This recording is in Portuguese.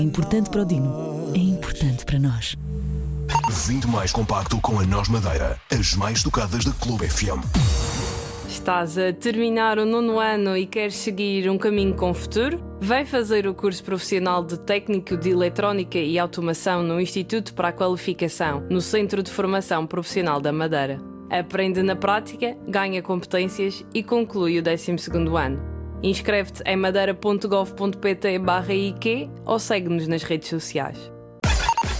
É importante para o Dino. É importante para nós. 20 mais compacto com a Nós Madeira. As mais tocadas da Clube FM. Estás a terminar o 9º ano e queres seguir um caminho com futuro? Vem fazer o curso profissional de Técnico de Eletrónica e Automação no Instituto para a Qualificação, no Centro de Formação Profissional da Madeira. Aprende na prática, ganha competências e conclui o 12º ano. Inscreve-te em madeira.gov.pt/IQ ou segue-nos nas redes sociais.